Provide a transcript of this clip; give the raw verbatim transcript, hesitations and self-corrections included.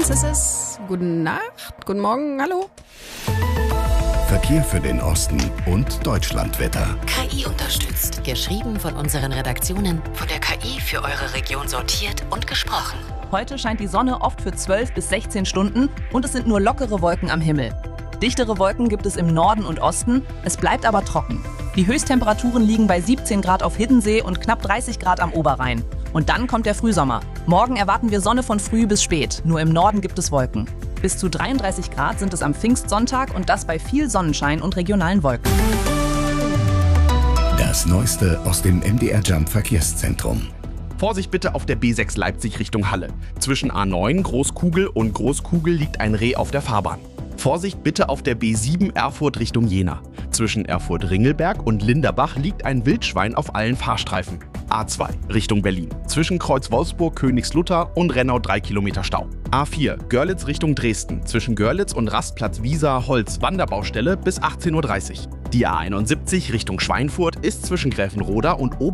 eins ist es. Gute Nacht, guten Morgen, hallo. Verkehr für den Osten und Deutschlandwetter. K I unterstützt. Geschrieben von unseren Redaktionen. Von der K I für eure Region sortiert und gesprochen. Heute scheint die Sonne oft für zwölf bis sechzehn Stunden und es sind nur lockere Wolken am Himmel. Dichtere Wolken gibt es im Norden und Osten, es bleibt aber trocken. Die Höchsttemperaturen liegen bei siebzehn Grad auf Hiddensee und knapp dreißig Grad am Oberrhein. Und dann kommt der Frühsommer. Morgen erwarten wir Sonne von früh bis spät, nur im Norden gibt es Wolken. Bis zu dreiunddreißig Grad sind es am Pfingstsonntag und das bei viel Sonnenschein und regionalen Wolken. Das Neueste aus dem M D R Jump Verkehrszentrum. Vorsicht bitte auf der B sechs Leipzig Richtung Halle. Zwischen A neun Großkugel und Großkugel liegt ein Reh auf der Fahrbahn. Vorsicht bitte auf der B sieben Erfurt Richtung Jena. Zwischen Erfurt-Ringelberg und Linderbach liegt ein Wildschwein auf allen Fahrstreifen. A zwei Richtung Berlin. Zwischen Kreuz Wolfsburg, Königslutter und Rennau drei Kilometer Stau. A vier Görlitz Richtung Dresden. Zwischen Görlitz und Rastplatz Wiesa Holz Wanderbaustelle bis achtzehn Uhr dreißig. Die A einundsiebzig Richtung Schweinfurt ist zwischen Gräfenroda und Ober